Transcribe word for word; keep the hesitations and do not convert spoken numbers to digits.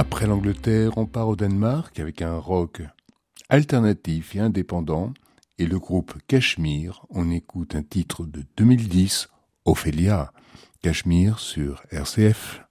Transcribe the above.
Après l'Angleterre, on part au Danemark avec un rock alternatif et indépendant et le groupe Cashmere. On écoute un titre de deux mille dix, Ophélia. Cashmere sur R C F.